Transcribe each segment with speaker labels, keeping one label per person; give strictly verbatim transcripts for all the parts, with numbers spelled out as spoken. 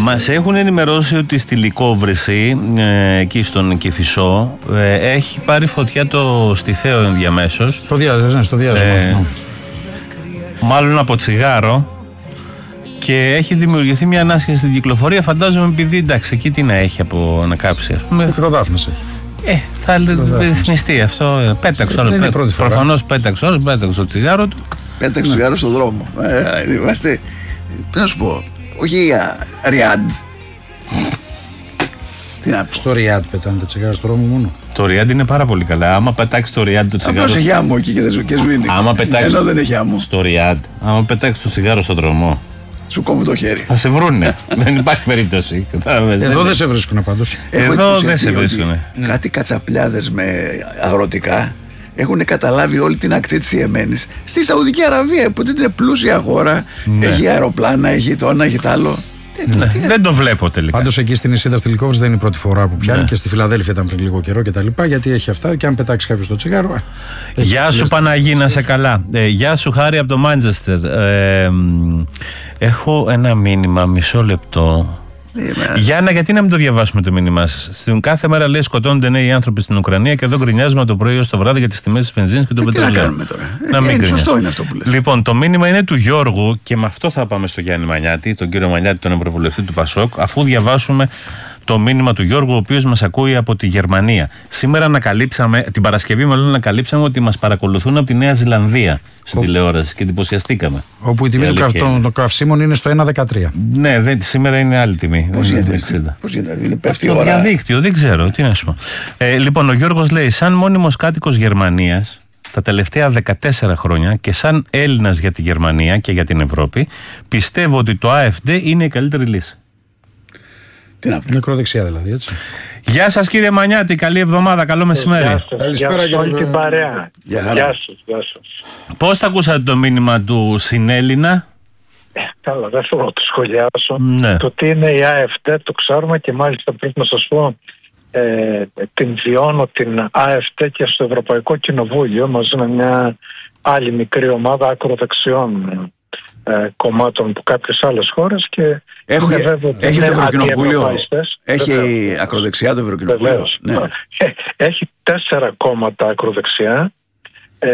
Speaker 1: Μας έχουν ενημερώσει ότι στη Λυκόβρηση, ε, εκεί στον Κηφισό, ε, έχει πάρει φωτιά το στιθαίο ενδιαμέσως.
Speaker 2: Στο διάζεσμα, ναι, στο διάζεσμα. Ε, ναι.
Speaker 1: Μάλλον από τσιγάρο. Και έχει δημιουργηθεί μια ανάσχεση στην κυκλοφορία. Φαντάζομαι επειδή εντάξει, εκεί τι να έχει από να κάψει, ας πούμε.
Speaker 2: Μικροδάφνες έχει.
Speaker 1: Ε, θα ρυθμιστεί αυτό. Πέταξε όλο. Προφανώς πέταξε όλο. Πέταξε το τσιγάρο του.
Speaker 3: Πέταξε το τσιγάρο στον δρόμο. Ε, είμαστε. Τι να σου πω. Όχι Ριάντ. Τι να πω.
Speaker 2: Στο Ριάντ πετάνε το τσιγάρο στον δρόμο μόνο.
Speaker 1: Το Ριάντ είναι πάρα πολύ καλά. Άμα πετάξει το Ριάντ το τσιγάρο.
Speaker 3: Απλώς έχει άμμο εκεί και σβήνει.
Speaker 1: Άμα πετάξει.
Speaker 3: Ενώ δεν έχει άμμο.
Speaker 1: Στο Ριάντ, άμα πετάξει το τσιγάρο στον δρόμο.
Speaker 3: Σου κόβουν το χέρι.
Speaker 1: Θα σε βρούνε. Δεν υπάρχει περίπτωση.
Speaker 2: Εδώ δεν σε βρίσκουνε πάντως.
Speaker 1: Εδώ δεν σε βρίσκουνε.
Speaker 3: Κάτι κατσαπλιάδες με αγροτικά έχουν καταλάβει όλη την ακτή της Ιεμένης στη Σαουδική Αραβία, που είναι πλούσια χώρα. Ναι. Έχει αεροπλάνα, έχει το ένα, έχει το άλλο.
Speaker 1: Ναι. Δεν το βλέπω τελικά.
Speaker 2: Πάντως εκεί στην Ισίδα στη Λυκόβρηση δεν είναι η πρώτη φορά που πιάνει, ναι. Και στη Φιλαδέλφια ήταν πριν λίγο καιρό κτλ. Γιατί έχει αυτά και αν πετάξει κάποιο το τσιγάρο.
Speaker 1: Γεια σου Παναγί, να σε καλά. Ε, γεια σου Χάρη από το Μάντσεστερ. Ε, έχω ένα μήνυμα, μισό λεπτό. Yeah, Γιάννα, γιατί να μην το διαβάσουμε το μήνυμά σας? Στην κάθε μέρα λέει σκοτώνονται νέοι άνθρωποι στην Ουκρανία και εδώ γκρινιάζουμε το πρωί ως το βράδυ για τις τιμές της βενζίνης και του πετρελαίου.
Speaker 3: Τι να κάνουμε τώρα.
Speaker 1: Να μην
Speaker 3: ε, σωστό είναι αυτό που λες.
Speaker 1: Λοιπόν, το μήνυμα είναι του Γιώργου και με αυτό θα πάμε στο Γιάννη Μανιάτη, τον κύριο Μανιάτη, τον ευρωβουλευτή του Πασόκ, αφού διαβάσουμε το μήνυμα του Γιώργου, ο οποίος μας ακούει από τη Γερμανία. Σήμερα ανακαλύψαμε, την Παρασκευή μάλλον ανακαλύψαμε ότι μας παρακολουθούν από τη Νέα Ζηλανδία στην Ο... τηλεόραση και εντυπωσιαστήκαμε.
Speaker 2: Όπου η τιμή των καυσίμων είναι στο ένα δεκατρία.
Speaker 1: Ναι, δε, σήμερα είναι άλλη τιμή.
Speaker 3: Πώς γίνεται, πώς γίνεται, είναι πέφτει
Speaker 1: το διαδίκτυο, δεν ξέρω, τι να σου πω. Ε, λοιπόν, ο Γιώργος λέει, σαν μόνιμος κάτοικος Γερμανίας, τα τελευταία δεκατέσσερα χρόνια και σαν Έλληνας για τη Γερμανία και για την Ευρώπη, πιστεύω ότι το AfD είναι η καλύτερη λύση.
Speaker 3: Τι να πω.
Speaker 2: Μικροδεξιά δηλαδή, έτσι.
Speaker 1: Γεια σας κύριε Μανιάτη, καλή εβδομάδα, καλό μεσημέρι.
Speaker 4: Γεια σας, καλησπέρα για όλη την παρέα.
Speaker 3: Γεια
Speaker 4: σας, γεια σας.
Speaker 1: Πώς θα ακούσατε το μήνυμα του συνέλληνα?
Speaker 4: Ε, καλά, δεν θέλω να το σχολιάσω.
Speaker 1: Ναι.
Speaker 4: Το τι είναι η AfD το ξέρουμε και μάλιστα πρέπει να σας πω ε, την βιώνω την AfD και στο Ευρωπαϊκό Κοινοβούλιο μαζί με μια άλλη μικρή ομάδα ακροδεξιών ε, κομμάτων από κάποιες άλλες χώρες και
Speaker 3: Έχει, έχει το Ευρωκοινοβούλιο. Έχει βεβαίως, ακροδεξιά το Ευρωκοινοβούλιο. Ναι.
Speaker 4: Έχει τέσσερα κόμματα ακροδεξιά, ε,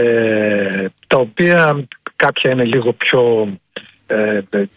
Speaker 4: τα οποία κάποια είναι λίγο πιο ε,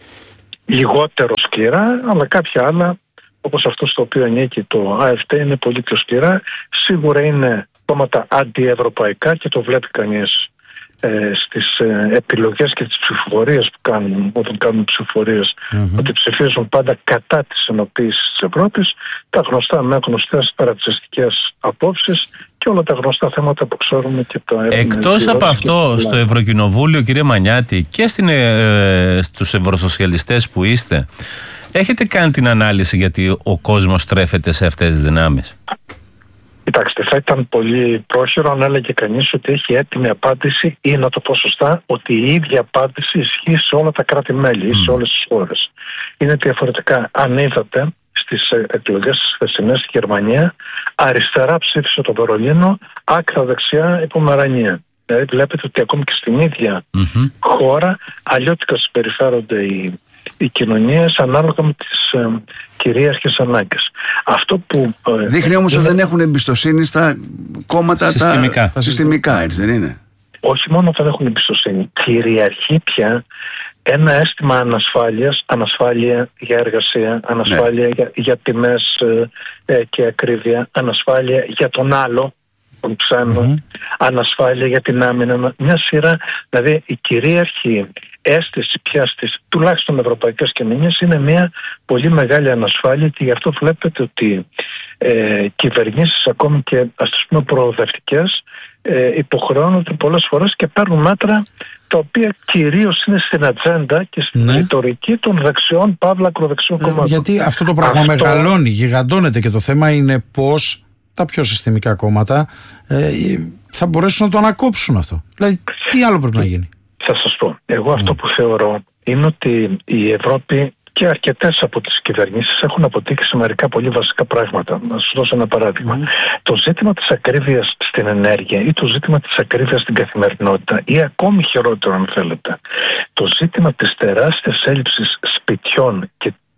Speaker 4: λιγότερο σκληρά, αλλά κάποια άλλα, όπως αυτό στο οποίο ανήκει το AfD, είναι πολύ πιο σκληρά. Σίγουρα είναι κόμματα αντιευρωπαϊκά και το βλέπει κανείς Ε, στις ε, επιλογές και τις ψηφοφορίες που κάνουν όταν κάνουν ψηφοφορίες, mm-hmm. ότι ψηφίζουν πάντα κατά της ενοποίησης της Ευρώπης, τα γνωστά με γνωστές παρατσιστικές απόψεις και όλα τα γνωστά θέματα που ξέρουμε και τα έχουμε.
Speaker 1: Εκτός από αυτό, στο Ευρωκοινοβούλιο, κύριε Μανιάτη, και στην, ε, στους ευρωσοσιαλιστές που είστε, έχετε κάνει την ανάλυση γιατί ο κόσμος στρέφεται σε αυτές τις δυνάμεις?
Speaker 4: Κοιτάξτε, θα ήταν πολύ πρόχειρο αν έλεγε κανείς ότι έχει έτοιμη απάντηση ή, να το πω σωστά, ότι η ίδια απάντηση ισχύει σε όλα τα κράτη-μέλη ή σε όλες τις χώρες. Είναι διαφορετικά. Αν είδατε στις εκλογές της χθεσινές στη Γερμανία, αριστερά ψήφισε το Βερολίνο, άκρα δεξιά η Πομερανία. Δηλαδή βλέπετε ότι ακόμη και στην ίδια mm-hmm. χώρα αλλιώτικα συμπεριφέρονται οι οι κοινωνίες ανάλογα με τις ε, κυρίαρχες ανάγκες. Αυτό που ε,
Speaker 3: δείχνει όμως ότι δεν έχουν εμπιστοσύνη στα κόμματα
Speaker 1: συστημικά.
Speaker 3: τα συστημικά, έτσι δεν είναι?
Speaker 4: Όχι μόνο δεν έχουν εμπιστοσύνη, κυριαρχεί πια ένα αίσθημα ανασφάλειας, ανασφάλεια για εργασία, ανασφάλεια ναι. για, για τιμές ε, ε, και ακρίβεια, ανασφάλεια για τον άλλο, τον ξένο, mm-hmm. ανασφάλεια για την άμυνα, μια σειρά, δηλαδή η κυρίαρχη αίσθηση πια στις τουλάχιστον ευρωπαϊκές κοινωνίες είναι μια πολύ μεγάλη ανασφάλεια και γι' αυτό βλέπετε ότι ε, κυβερνήσεις ακόμη και ας τις πούμε προοδευτικές ε, υποχρεώνονται πολλές φορές και παίρνουν μέτρα τα οποία κυρίως είναι στην ατζέντα και στην ναι. ρητορική των δεξιών παύλα ακροδεξιών ε, κομμάτων.
Speaker 2: Γιατί αυτό το πράγμα αυτό... μεγαλώνει, γιγαντώνεται και το θέμα είναι πώς τα πιο συστημικά κόμματα ε, θα μπορέσουν να το ανακόψουν αυτό. Δηλαδή τι άλλο πρέπει να γίνει?
Speaker 4: Θα σας πω, εγώ αυτό που θεωρώ είναι ότι η Ευρώπη και αρκετές από τις κυβερνήσεις έχουν αποτύχει σε μερικά πολύ βασικά πράγματα. Να σας δώσω ένα παράδειγμα. Mm. Το ζήτημα της ακρίβειας στην ενέργεια ή το ζήτημα της ακρίβειας στην καθημερινότητα ή ακόμη χειρότερο αν θέλετε, το ζήτημα της τεράστιας έλλειψης σπιτιών και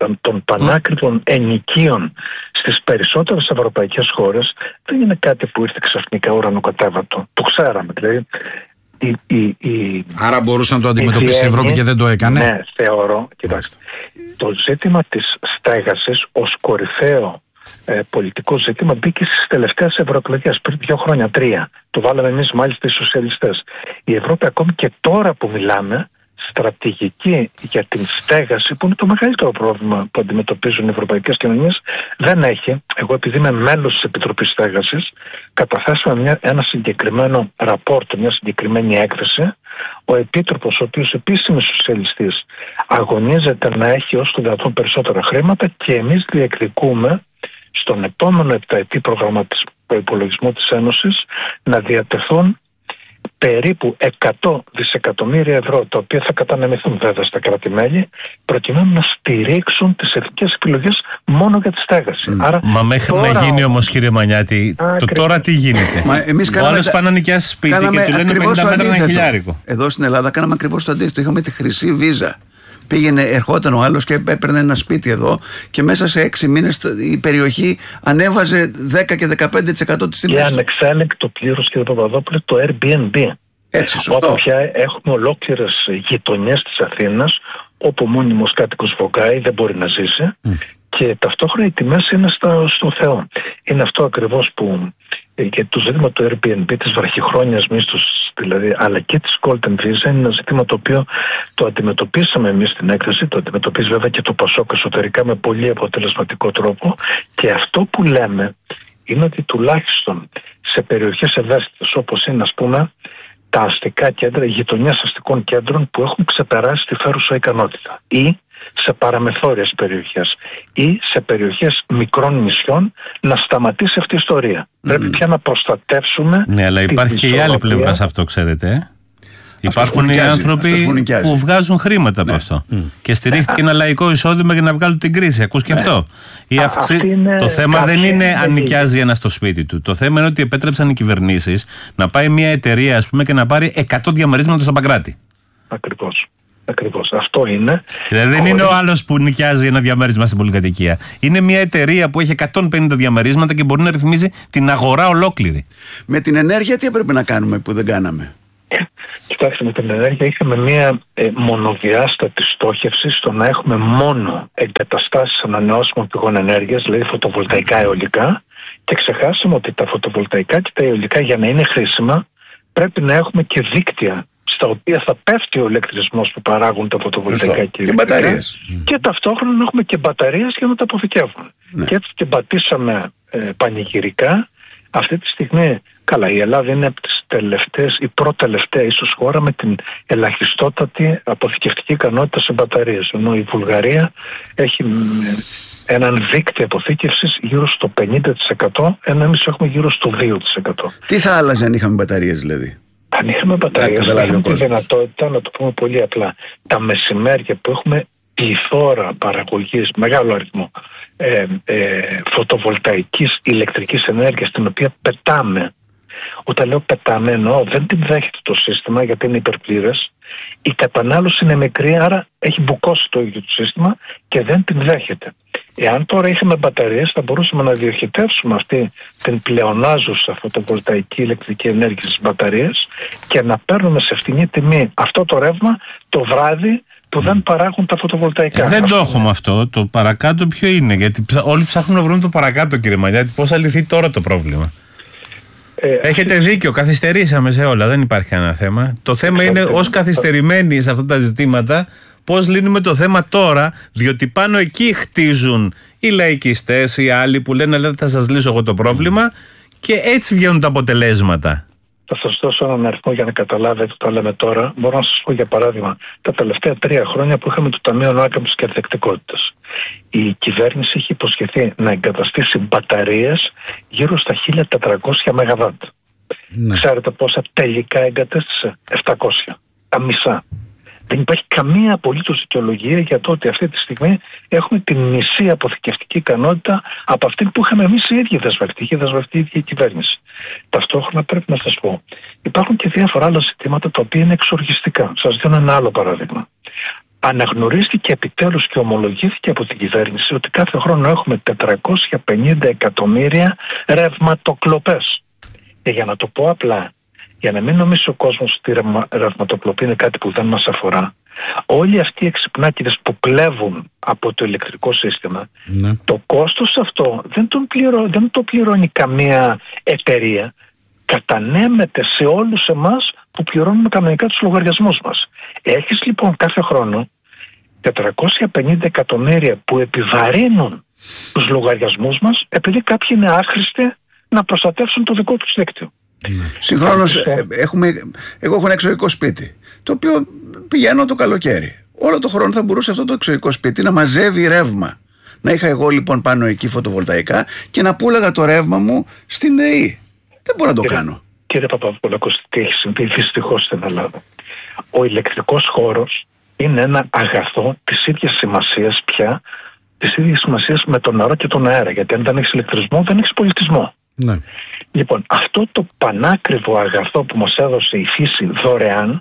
Speaker 4: των πανάκριβων ενοικίων στις περισσότερες ευρωπαϊκές χώρες δεν είναι κάτι που ήρθε ξαφνικά ουρανοκατέβατο. Το ξέραμε. Δηλαδή, η, η, η,
Speaker 2: Άρα μπορούσε να το αντιμετωπίσει η Ευρώπη και δεν το έκανε.
Speaker 4: Ναι, θεωρώ. Κοιτάξτε, το ζήτημα της στέγασης ως κορυφαίο ε, πολιτικό ζήτημα μπήκε στις τελευταίες ευρωεκλογές πριν δύο χρόνια, τρία. Το βάλαμε εμείς μάλιστα οι σοσιαλιστές. Η Ευρώπη ακόμη και τώρα που μιλάμε, στρατηγική για την στέγαση, που είναι το μεγαλύτερο πρόβλημα που αντιμετωπίζουν οι ευρωπαϊκές κοινωνίες, δεν έχει. Εγώ, επειδή είμαι μέλος της Επιτροπής Στέγασης, καταθέσαμε μια, ένα συγκεκριμένο ραπόρτο, μια συγκεκριμένη έκθεση. Ο Επίτροπος, ο οποίος επίσης είναι σοσιαλιστής, αγωνίζεται να έχει όσο το δυνατόν περισσότερα χρήματα και εμείς διεκδικούμε στον επόμενο επταετή πρόγραμμα της προϋπολογισμού της Ένωσης να διατεθούν περίπου εκατό δισεκατομμύρια ευρώ, τα οποία θα κατανεμηθούν βέβαια στα κράτη-μέλη, προκειμένου να στηρίξουν τις εθνικές επιλογές μόνο για τη στέγαση.
Speaker 1: Mm.
Speaker 4: Άρα,
Speaker 1: Μα μέχρι
Speaker 4: τώρα...
Speaker 1: να γίνει όμως, κύριε Μανιάτη,
Speaker 4: Α,
Speaker 1: το τώρα τι γίνεται?
Speaker 3: Μα εμείς
Speaker 1: ο άλλος πάνε να νοικιάσει σπίτι και του λένε πενήντα μέτρα ένα χιλιάρικο.
Speaker 3: Εδώ στην Ελλάδα κάναμε ακριβώς το αντίθετο. Είχαμε τη χρυσή βίζα. Πήγαινε, ερχόταν ο άλλος και έπαιρνε ένα σπίτι εδώ και μέσα σε έξι μήνες η περιοχή ανέβαζε δέκα και δεκαπέντε τοις εκατό της τιμής.
Speaker 4: Και ανεξέλεγκτο πλήρως, κύριε Παπαδόπουλε, το Airbnb.
Speaker 3: Έτσι, σωστό.
Speaker 4: Όταν πια έχουμε ολόκληρες γειτονιές της Αθήνας, όπου ο μόνιμος κάτοικος βογκάει, δεν μπορεί να ζήσει, mm. και ταυτόχρονα οι τιμές είναι στο, στο Θεό. Είναι αυτό ακριβώς που και το ζήτημα του Airbnb, της βραχυχρόνιας μίσθωσης δηλαδή, αλλά και της Golden Visa, είναι ένα ζήτημα το οποίο το αντιμετωπίσαμε εμείς στην έκθεση, το αντιμετωπίζει βέβαια και το ΠΑΣΟΚ εσωτερικά με πολύ αποτελεσματικό τρόπο, και αυτό που λέμε είναι ότι τουλάχιστον σε περιοχές ευαίσθητες όπως είναι, ας πούμε, τα αστικά κέντρα, οι γειτονιές αστικών κέντρων που έχουν ξεπεράσει τη φέρουσα ικανότητα, ή σε παραμεθόριες περιοχές ή σε περιοχές μικρών νησιών, να σταματήσει αυτή η ιστορία. Mm. Πρέπει πια να προστατεύσουμε.
Speaker 1: Ναι, αλλά υπάρχει και η άλλη πλευρά σε αυτό, ξέρετε. Ε? Υπάρχουν οι άνθρωποι που βγάζουν χρήματα από ναι. αυτό. Mm. Και στηρίχθηκε ένα λαϊκό εισόδημα για να βγάλουν την κρίση. Ακούς και ναι. αυτό. Η αυξη... Το θέμα δεν είναι αν νοικιάζει ένα στο σπίτι του. Το θέμα είναι ότι επέτρεψαν οι κυβερνήσεις να πάει μια εταιρεία, ας πούμε, και να πάρει εκατό διαμερίσματα στο Παγκράτη.
Speaker 4: Ακριβώς. Ακριβώς. Αυτό είναι.
Speaker 1: Δηλαδή δεν είναι ο άλλος που νοικιάζει ένα διαμέρισμα στην πολυκατοικία. Είναι μια εταιρεία που έχει εκατόν πενήντα διαμερίσματα και μπορεί να ρυθμίζει την αγορά ολόκληρη.
Speaker 3: Με την ενέργεια τι έπρεπε να κάνουμε που δεν κάναμε?
Speaker 4: Κοιτάξτε, με την ενέργεια είχαμε μια ε, μονοδιάστατη στόχευση στο να έχουμε μόνο εγκαταστάσεις ανανεώσιμων πηγών ενέργειας, δηλαδή φωτοβολταϊκά, αιωλικά, και ξεχάσαμε ότι τα φωτοβολταϊκά και τα αιωλικά, για να είναι χρήσιμα, πρέπει να έχουμε και δίκτυα στα οποία θα πέφτει ο ηλεκτρισμός που παράγουν τα φωτοβολταϊκά και,
Speaker 3: και μπαταρίες.
Speaker 4: Και ταυτόχρονα να έχουμε και μπαταρίες για να τα αποθηκεύουμε. Ναι. Και έτσι και πατήσαμε ε, πανηγυρικά. Αυτή τη στιγμή, καλά, η Ελλάδα είναι από τις τελευταίες, η πρώτη-τελευταία ίσως χώρα με την ελαχιστότατη αποθηκευτική ικανότητα σε μπαταρίες. Ενώ η Βουλγαρία έχει ε, έναν δίκτυο αποθήκευσης γύρω στο πενήντα τοις εκατό, ενώ εμείς έχουμε γύρω στο δύο τοις εκατό.
Speaker 3: Τι θα άλλαζε αν είχαμε μπαταρίες δηλαδή?
Speaker 4: Αν είχαμε μπαταρίες, θα είχαμε τη δυνατότητα, να το πούμε πολύ απλά, τα μεσημέρια που έχουμε πληθώρα παραγωγής, μεγάλο αριθμό ε, ε, φωτοβολταϊκής ηλεκτρικής ενέργειας, την οποία πετάμε. Όταν λέω πετάμε, εννοώ δεν την δέχεται το σύστημα, γιατί είναι υπερπλήρες. Η κατανάλωση είναι μικρή, άρα έχει μπουκώσει το ίδιο το σύστημα και δεν την δέχεται. Εάν τώρα είχαμε μπαταρίες, θα μπορούσαμε να διοχετεύσουμε αυτή την πλεονάζουσα φωτοβολταϊκή ηλεκτρική ενέργεια στις μπαταρίες και να παίρνουμε σε φτηνή τιμή αυτό το ρεύμα το βράδυ που δεν παράγουν τα φωτοβολταϊκά.
Speaker 1: Ε, δεν το έχουμε αυτό. Το παρακάτω ποιο είναι? Γιατί όλοι ψάχνουν να βρουν το παρακάτω, κύριε Μανιάτη. Πώς θα λυθεί τώρα το πρόβλημα? Ε, Έχετε αυτή... δίκιο, καθυστερήσαμε σε όλα, δεν υπάρχει κανένα θέμα. Το θέμα είναι ως καθυστερημένοι σε αυτά τα ζητήματα, πώς λύνουμε το θέμα τώρα, διότι πάνω εκεί χτίζουν οι λαϊκιστές, οι άλλοι που λένε λέτε, θα σας λύσω εγώ το πρόβλημα, και έτσι βγαίνουν τα αποτελέσματα.
Speaker 4: Θα σας δώσω έναν αριθμό για να καταλάβετε το λέμε τώρα. Μπορώ να σας πω για παράδειγμα τα τελευταία τρία χρόνια που είχαμε το Ταμείο Ανάκαμψης και Ανθεκτικότητας. Η κυβέρνηση είχε υποσχεθεί να εγκαταστήσει μπαταρίες γύρω στα χίλια τετρακόσια μεγαβάτ. Ναι. Ξέρετε πόσα τελικά εγκατέστησε? επτακόσια. Τα μισά. Δεν υπάρχει καμία απολύτως δικαιολογία για το ότι αυτή τη στιγμή έχουμε την μισή αποθηκευτική ικανότητα από αυτή που είχαμε εμείς οι ίδιοι δεσμευτεί. Είχε δεσμευτεί η ίδια η κυβέρνηση. Ταυτόχρονα πρέπει να σας πω, υπάρχουν και διάφορα άλλα ζητήματα τα οποία είναι εξοργιστικά. Σας δίνω ένα άλλο παράδειγμα. αναγνωρίστηκε επιτέλους και ομολογήθηκε από την κυβέρνηση ότι κάθε χρόνο έχουμε τετρακόσια πενήντα εκατομμύρια ρευματοκλοπές. Και για να το πω απλά, για να μην νομίσει ο κόσμος ότι η ρευματοκλοπή είναι κάτι που δεν μας αφορά, όλοι αυτοί οι εξυπνάκηδες που κλέβουν από το ηλεκτρικό σύστημα, ναι. το κόστος αυτό δεν, τον πληρώ, δεν το πληρώνει καμία εταιρεία. Κατανέμεται σε όλους εμάς που πληρώνουμε κανονικά τους λογαριασμούς μας. Έχεις λοιπόν κάθε χρόνο τετρακόσια πενήντα εκατομμύρια που επιβαρύνουν τους λογαριασμούς μας επειδή κάποιοι είναι άχρηστοι να προστατεύσουν το δικό τους δίκτυο.
Speaker 3: Συγχρόνως ε, έχουμε, εγώ έχω ένα εξωτερικό σπίτι το οποίο πηγαίνω το καλοκαίρι. Όλο το χρόνο θα μπορούσε αυτό το εξωτερικό σπίτι να μαζεύει ρεύμα. Να είχα εγώ λοιπόν πάνω εκεί φωτοβολταϊκά και να πούλαγα το ρεύμα μου στην ΕΕ. Δεν μπορώ να το
Speaker 4: κύριε,
Speaker 3: κάνω.
Speaker 4: Κύριε Παπαδόπουλο, τι έχει συμβεί δυστυχώς στην Ελλάδα. Ο ηλεκτρικός χώρος είναι ένα αγαθό της ίδιας σημασίας πια, της ίδιας σημασίας με το νερό και τον αέρα. Γιατί αν δεν έχεις ηλεκτρισμό, δεν έχεις πολιτισμό. Ναι. Λοιπόν, αυτό το πανάκριβο αγαθό που μας έδωσε η φύση δωρεάν,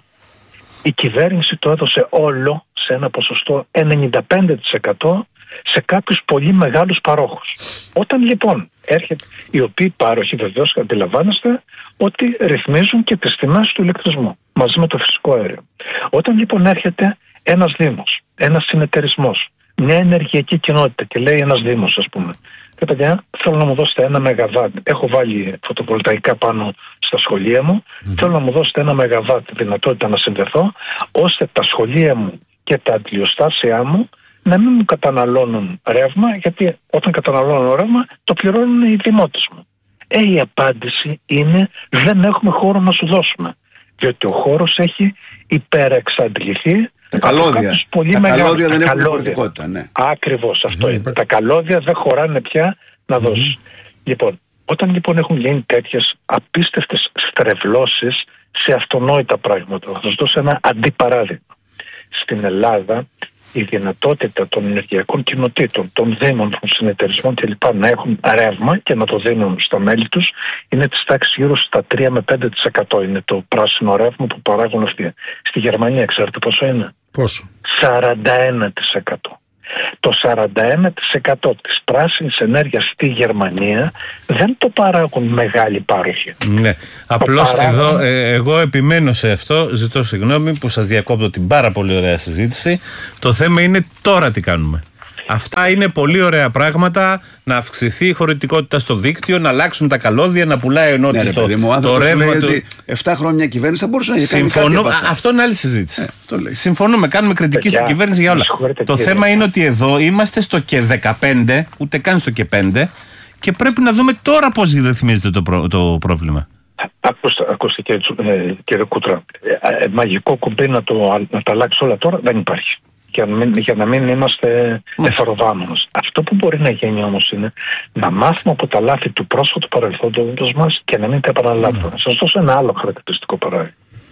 Speaker 4: η κυβέρνηση το έδωσε όλο σε ένα ποσοστό ενενήντα πέντε τοις εκατό σε κάποιους πολύ μεγάλους παρόχους. Όταν λοιπόν έρχεται, οι οποίοι πάροχοι βεβαίως αντιλαμβάνεστε ότι ρυθμίζουν και τις τιμές του ηλεκτρισμού μαζί με το φυσικό αέριο. Όταν λοιπόν έρχεται ένας δήμος, ένας συνεταιρισμός, μια ενεργειακή κοινότητα και λέει ένας δήμος, ας πούμε, και παιδιά, θέλω να μου δώσετε ένα μεγαβάτ. Έχω βάλει φωτοβολταϊκά πάνω στα σχολεία μου. Mm-hmm. Θέλω να μου δώσετε ένα μεγαβάτ δυνατότητα να συνδεθώ, ώστε τα σχολεία μου και τα αντιλιοστάσια μου να μην μου καταναλώνουν ρεύμα, γιατί όταν καταναλώνουν ρεύμα το πληρώνουν οι δημότες μου. Ε, η απάντηση είναι δεν έχουμε χώρο να σου δώσουμε. Διότι ο χώρος έχει υπερεξαντληθεί.
Speaker 3: Τα καλώδια.
Speaker 4: Πολύ
Speaker 3: τα
Speaker 4: μεγάλους,
Speaker 3: καλώδια δεν
Speaker 4: τα
Speaker 3: έχουν
Speaker 4: καλώδια.
Speaker 3: χωρητικότητα. Ναι.
Speaker 4: Ακριβώς αυτό mm-hmm. είναι. Τα καλώδια δεν χωράνε πια να δώσεις. Mm-hmm. Λοιπόν, όταν λοιπόν έχουν γίνει τέτοιες απίστευτες στρεβλώσεις σε αυτονόητα πράγματα, θα σας δώσω ένα αντιπαράδειγμα. Στην Ελλάδα η δυνατότητα των ενεργειακών κοινοτήτων, των δήμων, των συνεταιρισμών κλπ. Να έχουν ρεύμα και να το δίνουν στα μέλη τους είναι της τάξης γύρω στα τρία με πέντε τοις εκατό. Είναι το πράσινο ρεύμα που παράγουν αυτοί. Στη Γερμανία ξέρετε πόσο είναι?
Speaker 2: Πόσο?
Speaker 4: σαράντα ένα τοις εκατό. Το σαράντα ένα τοις εκατό της πράσινης ενέργειας στη Γερμανία δεν το παράγουν μεγάλοι πάροχοι.
Speaker 1: Ναι. Απλώς
Speaker 4: παράγουν...
Speaker 1: εδώ ε, εγώ επιμένω σε αυτό, ζητώ συγγνώμη που σας διακόπτω την πάρα πολύ ωραία συζήτηση. Το θέμα είναι τώρα τι κάνουμε. Αυτά είναι πολύ ωραία πράγματα, να αυξηθεί η χωρητικότητα στο δίκτυο, να αλλάξουν τα καλώδια, να πουλάει ο Νότης το, το ρεύμα του.
Speaker 3: εφτά χρόνια μια κυβέρνηση θα μπορούσε να έχει κάνει κάτι από αυτά.
Speaker 1: Αυτό είναι άλλη συζήτηση. Ε,
Speaker 3: το
Speaker 1: Συμφωνούμε, κάνουμε κριτική στην κυβέρνηση για όλα. Το θέμα είναι ότι εδώ είμαστε στο και δεκαπέντε, ούτε καν στο και πέντε, και πρέπει να δούμε τώρα πώς ρυθμίζεται το, προ, το πρόβλημα.
Speaker 4: Ακούστε, ακούστε κύριε, κύριε Κούτρα, ε, ε, μαγικό κουμπί να, το, να τα αλλάξει όλα τώρα δεν υπάρχει. Για να μην, για να μην είμαστε εθαρροδάμονες. Αυτό που μπορεί να γίνει όμως είναι να μάθουμε από τα λάθη του πρόσφατου παρελθόντος μας και να μην τα επαναλάβουμε. Mm. Σας δώσω ένα άλλο χαρακτηριστικό παράδειγμα.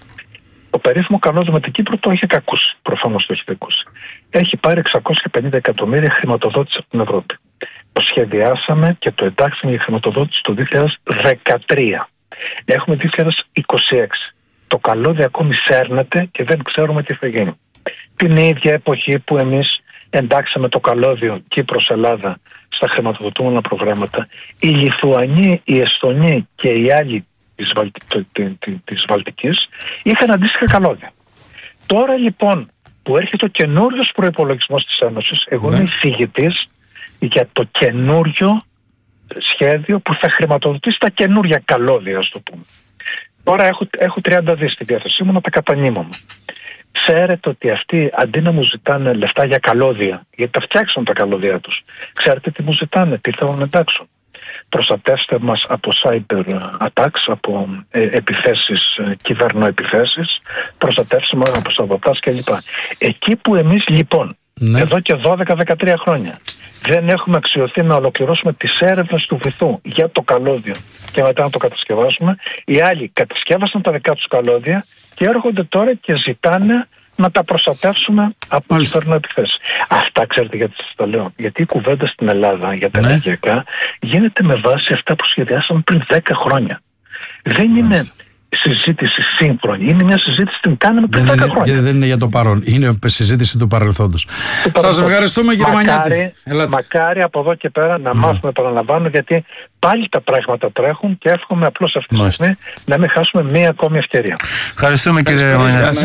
Speaker 4: Το περίφημο καλώδιο με την Κύπρο το έχετε ακούσει. Προφανώς το έχετε ακούσει. Έχει πάρει εξακόσια πενήντα εκατομμύρια χρηματοδότηση από την Ευρώπη. Το σχεδιάσαμε και το εντάξαμε για χρηματοδότηση το δύο χιλιάδες δεκατρία. Έχουμε δύο χιλιάδες είκοσι έξι. Το καλώδιο ακόμη σέρνεται και δεν ξέρουμε τι θα γίνει. Την ίδια εποχή που εμείς εντάξαμε το καλώδιο Κύπρος-Ελλάδα στα χρηματοδοτούμενα προγράμματα, η Λιθουανία, η Εστονία και οι άλλοι της, Βαλτι... της Βαλτικής είχαν αντίστοιχα καλώδια. Τώρα λοιπόν που έρχεται ο καινούριος προϋπολογισμός της Ένωσης, εγώ ναι. είμαι εισηγητής για το καινούριο σχέδιο που θα χρηματοδοτήσει τα καινούρια καλώδια, ας το πούμε. Τώρα έχω, έχω τριάντα δις στη διάθεσή μου να τα κατανείμω. Ξέρετε ότι αυτοί αντί να μου ζητάνε λεφτά για καλώδια, γιατί τα φτιάξαν τα καλώδια τους, ξέρετε τι μου ζητάνε, τι θέλουν να εντάξουν? Προστατεύστε μας από cyber attacks, από ε, επιθέσεις, ε, κυβερνοεπιθέσεις, προστατεύστε μας από σαμποτάζ κλπ. Εκεί που εμείς λοιπόν, ναι. εδώ και δώδεκα δεκατρία χρόνια, δεν έχουμε αξιωθεί να ολοκληρώσουμε τις έρευνες του βυθού για το καλώδιο και μετά να το κατασκευάσουμε, οι άλλοι κατασκεύασαν τα δικά τους καλώδια και έρχονται τώρα και ζητάνε να τα προστατεύσουμε από τις κυβερνοεπιθέσεις. Αυτά ξέρετε γιατί σας τα λέω? Γιατί η κουβέντα στην Ελλάδα για τα ναι. ενεργειακά γίνεται με βάση αυτά που σχεδιάσαμε πριν δέκα χρόνια. Δεν είναι συζήτηση σύγχρονη. Είναι μια συζήτηση που την κάναμε πριν δέκα χρόνια.
Speaker 2: Δεν είναι για το παρόν. Είναι συζήτηση του παρελθόντος. Σας ευχαριστούμε, κύριε Μανιάτη.
Speaker 4: Μακάρι από εδώ και πέρα να mm. μάθουμε, επαναλαμβάνω, γιατί πάλι τα πράγματα τρέχουν και εύχομαι απλώς αυτή τη στιγμή να μην χάσουμε μία ακόμη ευκαιρία.
Speaker 1: Ευχαριστούμε, κύριε Μανιάτη.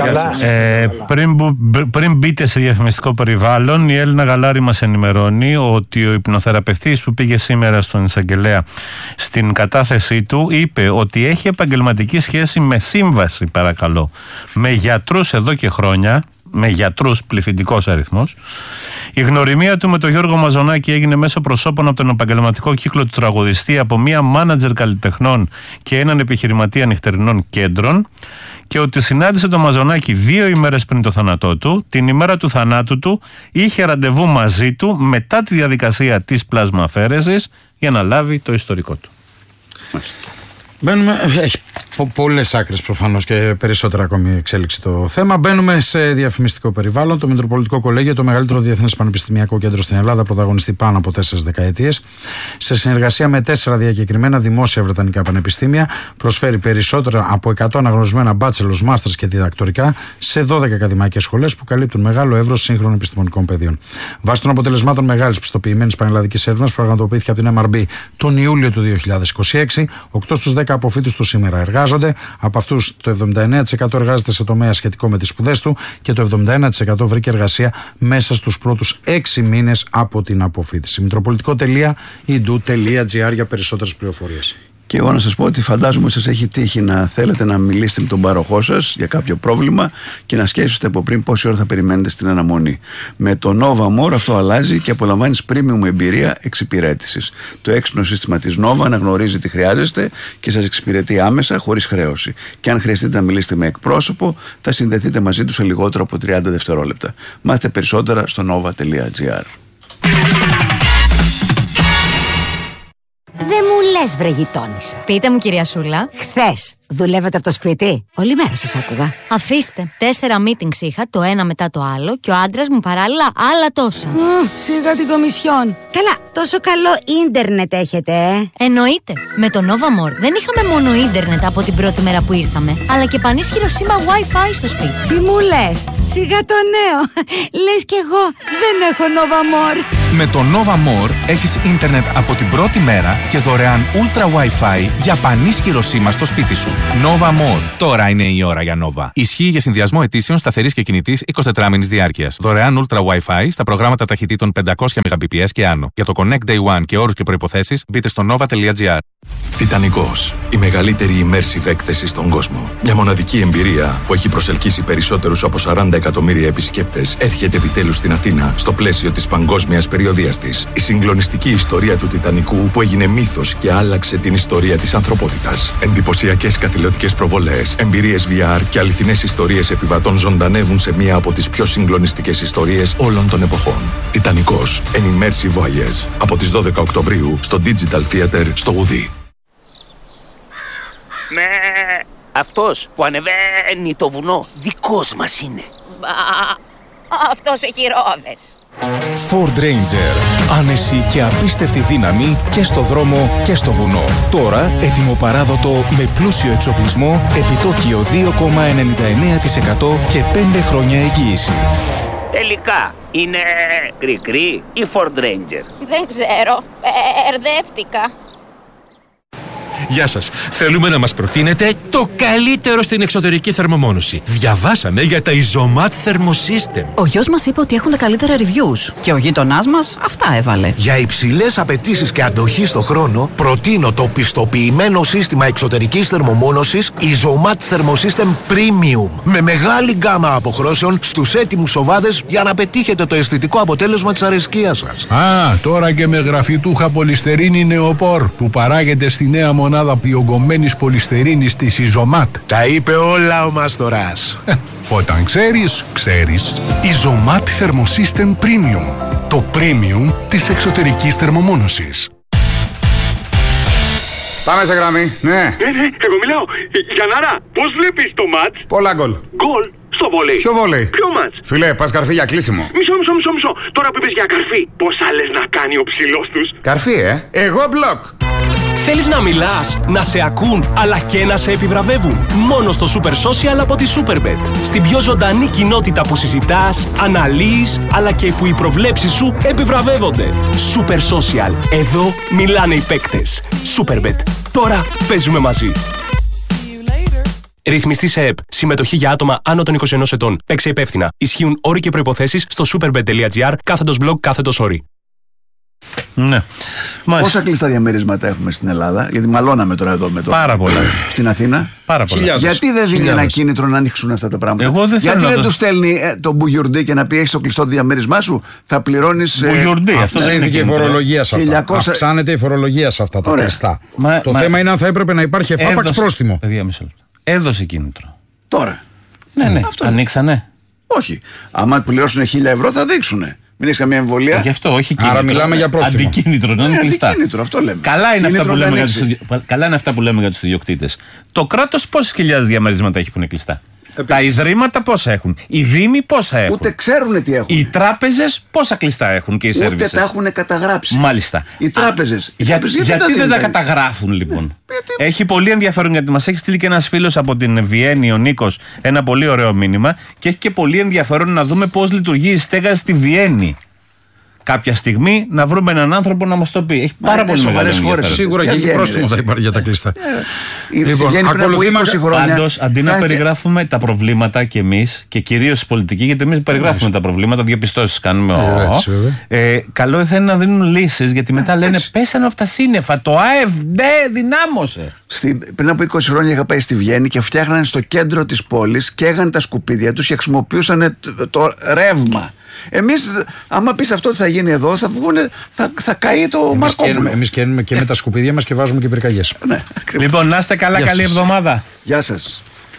Speaker 1: Ε, πριν, πριν μπείτε σε διαφημιστικό περιβάλλον, η Έλληνα Γαλάρη μας ενημερώνει ότι ο υπνοθεραπευτής που πήγε σήμερα στον εισαγγελέα στην κατάθεσή του είπε ότι έχει επαγγελματική σχέση με σύμβαση, παρακαλώ, με γιατρούς εδώ και χρόνια, με γιατρούς, πληθυντικός αριθμός. Η γνωριμία του με τον Γιώργο Μαζονάκη έγινε μέσω προσώπων από τον επαγγελματικό κύκλο του τραγουδιστή, από μία μάνατζερ καλλιτεχνών και έναν επιχειρηματία νυχτερινών κέντρων, και ότι συνάντησε τον Μαζονάκη δύο ημέρες πριν το θάνατό του. Την ημέρα του θανάτου του είχε ραντεβού μαζί του μετά τη διαδικασία της πλασμαφαίρεσης για να λάβει το ιστορικό του.
Speaker 2: Μπαίνουμε, έχει πολλές άκρες προφανώς και περισσότερα ακόμη εξέλιξη το θέμα. Μπαίνουμε σε διαφημιστικό περιβάλλον. Το Μητροπολιτικό Κολέγιο, το μεγαλύτερο διεθνές πανεπιστημιακό κέντρο στην Ελλάδα, πρωταγωνιστεί πάνω από τέσσερις δεκαετίες. Σε συνεργασία με τέσσερα διακεκριμένα δημόσια βρετανικά πανεπιστήμια, προσφέρει περισσότερα από εκατό αναγνωρισμένα bachelors, masters και διδακτορικά σε δώδεκα ακαδημαϊκές σχολές που καλύπτουν μεγάλο εύρος σύγχρονων επιστημονικών πεδίων. Βάσει των αποτελεσμάτων μεγάλης πιστοποιημένης πανελλαδικής έρευνας που πραγματοποιήθηκε από την εμ αρ μπι τον Ιούλιο του δύο χιλιάδες είκοσι έξι, οκτώ στους δέκα αποφύτους του σήμερα εργάζονται. Από αυτούς το εβδομήντα εννέα τοις εκατό εργάζεται σε τομέα σχετικό με τις σπουδές του και το εβδομήντα ένα τοις εκατό βρήκε εργασία μέσα στους πρώτους έξι μήνες από την αποφύτιση. μητροπολιτικό τελεία ι ντι ου τελεία τζι άρ για περισσότερες πληροφορίες.
Speaker 3: Και εγώ να σας πω ότι φαντάζομαι σας έχει τύχει να θέλετε να μιλήσετε με τον πάροχό σας για κάποιο πρόβλημα και να σκέφτεστε από πριν πόση ώρα θα περιμένετε στην αναμονή. Με το Nova More αυτό αλλάζει και απολαμβάνεις premium εμπειρία εξυπηρέτησης. Το έξυπνο σύστημα της Nova αναγνωρίζει τι χρειάζεστε και σας εξυπηρετεί άμεσα χωρίς χρέωση. Και αν χρειαστείτε να μιλήσετε με εκπρόσωπο, θα συνδεθείτε μαζί του σε λιγότερο από τριάντα δευτερόλεπτα. Μάθετε περισσότερα στο nova τελεία τζι άρ.
Speaker 5: Δεν μου λες, βρε γειτόνισσα.
Speaker 6: Πείτε μου, κυρία Σούλα.
Speaker 5: Χθες δουλεύετε από το σπίτι? Όλη μέρα σας άκουγα.
Speaker 6: Αφήστε. Τέσσερα meetings είχα, το ένα μετά το άλλο, και ο άντρας μου παράλληλα άλλα τόσα.
Speaker 5: Mm, σιγά την κομισιόν. Καλά, τόσο καλό ίντερνετ έχετε, ε?
Speaker 6: Εννοείται. Με το Nova More δεν είχαμε μόνο ίντερνετ από την πρώτη μέρα που ήρθαμε, αλλά και πανίσχυρο σήμα Wi-Fi στο σπίτι.
Speaker 5: Τι μου λες? Σιγά το νέο. Λες κι εγώ δεν έχω Nova More.
Speaker 7: Με το Nova More έχεις ίντερνετ από την πρώτη μέρα και δωρεάν Ultra Wi-Fi για πανίσχυρο σήμα στο σπίτι σου. Nova More. Τώρα είναι η ώρα για Nova. Ισχύει για συνδυασμό ετήσεων σταθερής και κινητής εικοσιτετράμηνης διάρκειας. Δωρεάν Ultra Wi-Fi στα προγράμματα ταχυτήτων πεντακόσια μεγαμπιτ και άνω. Για το Connect Day One και όρους και προϋποθέσεις μπείτε στο nova τελεία τζι άρ.
Speaker 8: Τιτανικός. Η μεγαλύτερη immersive έκθεση στον κόσμο. Μια μοναδική εμπειρία που έχει προσελκύσει περισσότερους από σαράντα εκατομμύρια επισκέπτες έρχεται επιτέλους στην Αθήνα στο πλαίσιο της παγκόσμιας περιοδείας της. Η συγκλονιστική ιστορία του Τιτανικού που έγινε μύθος και άλλαξε την ιστορία της ανθρωπότητας. Εντυπωσιακές καθηλωτικές προβολές, εμπειρίες βι αρ και αληθινές ιστορίες επιβατών ζωντανεύουν σε μία από τις πιο συγκλονιστικές ιστορίες όλων των εποχών. Τιτανικός. An immersive voyage. Από τις δώδεκα Οκτωβρίου στο Digital Theater στο Γουδί.
Speaker 9: Με αυτός που ανεβαίνει το βουνό δικός μας είναι.
Speaker 10: Μπα, αυτός έχει ρόδες.
Speaker 7: Ford Ranger. Άνεση και απίστευτη δύναμη και στο δρόμο και στο βουνό. Τώρα έτοιμο παράδοτο με πλούσιο εξοπλισμό, επιτόκιο δύο κόμμα ενενήντα εννέα τοις εκατό και πέντε χρόνια εγγύηση.
Speaker 9: Τελικά είναι κρι-κρι ή Ford Ranger?
Speaker 10: Δεν ξέρω, μπερδεύτηκα.
Speaker 11: Γεια σας. Θέλουμε να μας προτείνετε το καλύτερο στην εξωτερική θερμομόνωση. Διαβάσαμε για τα Isomat Thermosystem.
Speaker 12: Ο γιος μας είπε ότι έχουν τα καλύτερα reviews και ο γείτονάς μας αυτά έβαλε.
Speaker 13: Για υψηλές απαιτήσεις και αντοχή στο χρόνο, προτείνω το πιστοποιημένο σύστημα εξωτερικής θερμομόνωσης Isomat Thermosystem Premium. Με μεγάλη γκάμα αποχρώσεων στους έτοιμους οβάδες για να πετύχετε το αισθητικό αποτέλεσμα της αρεσκίας σας.
Speaker 14: Α, τώρα και με γραφιτούχα πολυστερίνη νεοπόρ που παράγεται στη νέα μονάδα διογκωμένης πολυστερίνης της Isomat.
Speaker 13: Τα είπε όλα ο Μαστοράς.
Speaker 14: Όταν ξέρεις, ξέρεις.
Speaker 15: Isomat Thermosystem Premium. Το premium της εξωτερικής θερμομόνωσης.
Speaker 16: Πάμε σε γραμμή, ναι.
Speaker 17: Ναι, ναι, εγώ μιλάω. Γιαννάρα, πώς βλέπεις το μάτς?
Speaker 16: Πολλά γκολ.
Speaker 17: Γκολ στο βολέι.
Speaker 16: Ποιο βολέι?
Speaker 17: Ποιο μάτς?
Speaker 16: Φιλέ, πας καρφί για κλείσιμο.
Speaker 17: Μισό, μισό, μισό, μισό. Τώρα που είπες για καρφί, πώς άλλες να κάνει ο ψηλός τους?
Speaker 16: Καρφί, ε. Εγώ μπλοκ.
Speaker 18: Θέλεις να μιλάς, να σε ακούν, αλλά και να σε επιβραβεύουν? Μόνο στο Super Social από τη Superbet. Στην πιο ζωντανή κοινότητα που συζητάς, αναλύεις, αλλά και που οι προβλέψεις σου επιβραβεύονται. Super Social. Εδώ μιλάνε οι παίκτες. Superbet. Τώρα παίζουμε μαζί. Ρυθμιστή σε ΕΠ. Συμμετοχή για άτομα άνω των είκοσι ενός ετών. Παίξε υπεύθυνα. Ισχύουν όροι και προϋποθέσεις στο superbet.gr κάθετος blog κάθετος όροι.
Speaker 1: Ναι.
Speaker 3: Πόσα κλειστά διαμερίσματα έχουμε στην Ελλάδα? Γιατί μαλώναμε τώρα εδώ με το.
Speaker 1: Πάρα πολλά.
Speaker 3: Στην Αθήνα.
Speaker 1: Πάρα πολλά.
Speaker 3: Χιλιάδες. Γιατί δεν δίνει ένα κίνητρο να ανοίξουν αυτά τα πράγματα?
Speaker 1: Εγώ δεν
Speaker 3: Γιατί δεν
Speaker 1: το...
Speaker 3: του στέλνει ε, το μπουγιουρντί και να πει: έχεις το κλειστό διαμέρισμά σου, θα πληρώνεις.
Speaker 1: Μπουγιουρντί, ε, αυτό δεν είναι
Speaker 2: και η φορολογία σε αυτά.
Speaker 3: χιλιακόσια...
Speaker 2: Αυξάνεται η φορολογία σε αυτά τα
Speaker 3: Ωραία.
Speaker 2: κλειστά.
Speaker 1: Μα,
Speaker 2: το
Speaker 1: μα...
Speaker 2: θέμα είναι αν θα έπρεπε να υπάρχει εφάπαξ πρόστιμο.
Speaker 1: Παιδιά, μισό λεπτό. Έδωσε κίνητρο.
Speaker 3: Τώρα.
Speaker 1: Ναι, ναι.
Speaker 3: Αυτό.
Speaker 1: Ανοίξανε.
Speaker 3: Όχι. Άμα πληρώσουν χίλια ευρώ θα δείξουνε. Μην έχει καμία εμβολία.
Speaker 1: Γι' αυτό, όχι κίνητρο.
Speaker 2: Άρα μιλάμε για πρόστιμο.
Speaker 1: Αντικίνητρο, να είναι
Speaker 3: Ναι,
Speaker 1: κλειστά.
Speaker 3: αντικίνητρο, αυτό λέμε.
Speaker 1: Καλά είναι, αυτά που, λέμε για τους,
Speaker 3: ανοίξει.
Speaker 1: καλά είναι αυτά που λέμε για τους ιδιοκτήτες. Το κράτος πόσες χιλιάδες διαμερίσματα έχει που είναι κλειστά? Επίσης. Τα ιδρύματα πόσα έχουν? Οι δήμοι πόσα έχουν?
Speaker 3: Ούτε ξέρουν τι έχουν.
Speaker 1: Οι τράπεζες πόσα κλειστά έχουν και οι σερβίσεις?
Speaker 3: Ούτε τα έχουν καταγράψει.
Speaker 1: Μάλιστα.
Speaker 3: Οι τράπεζες.
Speaker 1: Για,
Speaker 3: γιατί,
Speaker 1: γιατί δεν τα
Speaker 3: τα
Speaker 1: καταγράφουν λοιπόν?
Speaker 3: Ναι,
Speaker 1: έχει πολύ ενδιαφέρον, γιατί μας έχει στείλει και ένας φίλος από την Βιέννη, ο Νίκος, ένα πολύ ωραίο μήνυμα, και έχει και πολύ ενδιαφέρον να δούμε πώς λειτουργεί η στέγαση στη Βιέννη. Κάποια στιγμή να βρούμε έναν άνθρωπο να μας το πει. Έχει πάρα
Speaker 3: είναι
Speaker 1: πολύ μεγάλο
Speaker 3: σοβαρές χώρες.
Speaker 1: ενδιαφέρον.
Speaker 2: Σίγουρα και εκεί πρόστιμο θα υπάρχει για τα κλειστά.
Speaker 3: Λοιπόν, ακολουθούμε είκοσι χρόνια.
Speaker 1: Πάντως, αντί να περιγράφουμε τα προβλήματα κι εμείς, και κυρίως οι πολιτικοί, γιατί εμείς περιγράφουμε τα προβλήματα, διαπιστώσεις κάνουμε. Ε, καλό θα είναι να δίνουν λύσεις, γιατί μετά λένε πέσανε από τα σύννεφα. Το ΑΕΒ, ναι, δυνάμωσε.
Speaker 3: Πριν από είκοσι χρόνια είχα πάει στη Βιέννη και φτιάχνανε στο κέντρο της πόλης, καίγανε τα σκουπίδια τους και χρησιμοποιούσαν το ρεύμα. Εμείς, άμα πεις αυτό ότι θα γίνει εδώ, θα, βγουνε, θα, θα καεί το Μαρκόπουλο.
Speaker 2: Εμείς καίνουμε και με τα σκουπίδια μας και βάζουμε και πυρκαγιές.
Speaker 3: Ναι,
Speaker 1: λοιπόν, να είστε καλά,
Speaker 2: Γεια
Speaker 1: καλή
Speaker 2: σας.
Speaker 1: εβδομάδα.
Speaker 3: Γεια σας.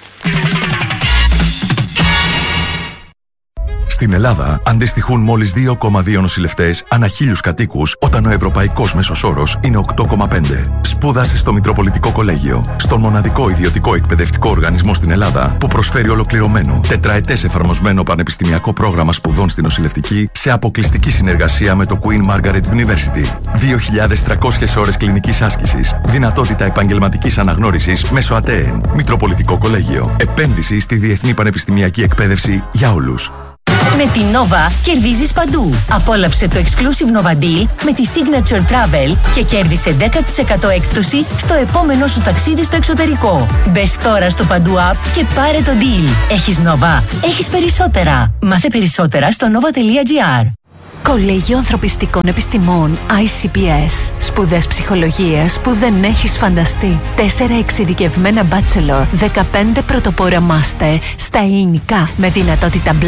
Speaker 8: Στην Ελλάδα αντιστοιχούν μόλις δύο κόμμα δύο νοσηλευτές ανά χίλιους κατοίκους, όταν ο ευρωπαϊκός μέσος όρος είναι οκτώ κόμμα πέντε. Σπούδασε στο Μητροπολιτικό Κολέγιο, στον μοναδικό ιδιωτικό εκπαιδευτικό οργανισμό στην Ελλάδα που προσφέρει ολοκληρωμένο, τετραετές εφαρμοσμένο πανεπιστημιακό πρόγραμμα σπουδών στη νοσηλευτική σε αποκλειστική συνεργασία με το Queen Margaret University. δύο χιλιάδες τριακόσιες ώρες κλινικής άσκησης, δυνατότητα επαγγελματικής αναγνώρισης μέσω ΑΤΕΕΝ. Μητροπολιτικό Κολέγιο. Επένδυση στη διεθνή πανεπιστημιακή εκπαίδευση για όλους.
Speaker 19: Με την Nova κερδίζεις παντού. Απόλαυσε το exclusive Nova Deal με τη Signature Travel και κέρδισε δέκα τοις εκατό έκπτωση στο επόμενο σου ταξίδι στο εξωτερικό. Μπες τώρα στο Παντού App και πάρε το deal. Έχεις Nova, έχεις περισσότερα. Μάθε περισσότερα στο nova.gr.
Speaker 20: Κολέγιο Ανθρωπιστικών Επιστημών άι σι πι ες. Σπουδές ψυχολογίας που δεν έχεις φανταστεί. Τέσσερα εξειδικευμένα bachelor, δεκαπέντε πρωτοπόρα master στα ελληνικά με δυνατότητα